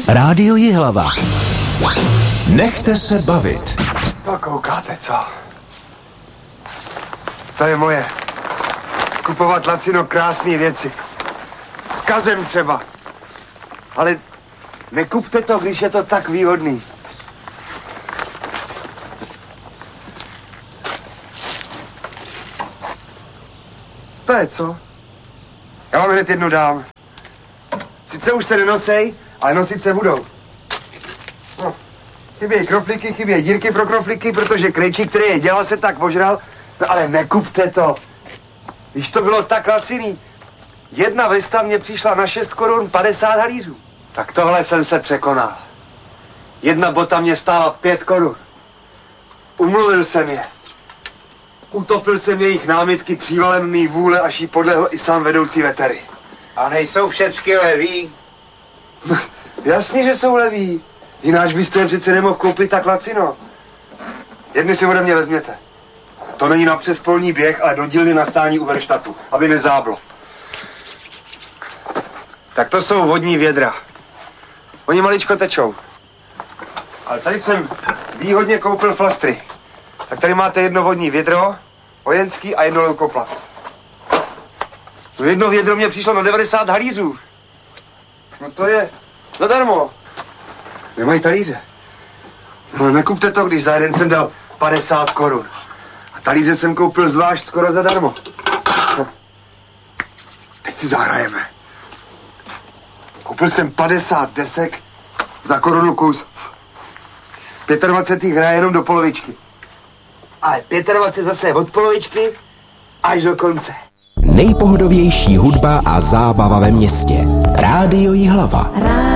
Rádio Jihlava. Nechte se bavit. To koukáte, co? To je moje. Kupovat lacino krásné věci. S kazem třeba. Ale nekupte to, když je to tak výhodný. To je co? Já vám hned jednu dám. Sice už se nenosej, ale nosit se budou. No. Chybějí kroflíky, chybějí dírky pro kroflíky, protože krejčík, který je dělal, se tak požral. No ale nekupte to. Když to bylo tak laciný. Jedna vesta mě přišla na 6 korun 50 halířů. Tak tohle jsem se překonal. Jedna bota mě stála 5 korun. Umluvil jsem je. Utopil jsem jejich námitky přívalem mý vůle, až jí podlehl i sám vedoucí vetery. A nejsou všecky levý? Jasně, že jsou leví. Jináč byste je přece nemohl koupit tak lacino. Jedny si ode mě vezměte. To není na přespolní běh, ale do dílny na stání u verštatu, aby nezáblo. Tak to jsou vodní vědra. Oni maličko tečou. Ale tady jsem výhodně koupil flastry. Tak tady máte jedno vodní vědro, vojenský a jedno leukoplast. To jedno vědro mě přišlo na 90 halířů. No to je zadarmo. Nemají talíře. No nekupte to, když za jeden jsem dal 50 korun. A talíře jsem koupil zvlášť skoro zadarmo. No. Teď si zahrajeme. Koupil jsem 50 desek za korunu kus. 25 hraje jenom do polovičky. Ale 25 zase od polovičky až do konce. Nejpohodovější hudba a zábava ve městě. Rádio Jihlava.